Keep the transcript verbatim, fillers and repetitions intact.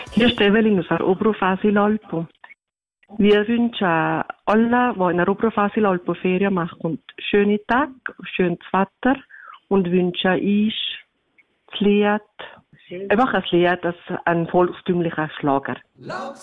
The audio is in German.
Hier ist Evelyn aus der Oberhof-Asylalpo. Wir wünschen allen, die in der Oberhof-Asylalpo Ferien machen, schöne Tage, schönes Wetter und wünschen uns das Lied, einfach ein Lied, das ein volkstümlicher Schlager.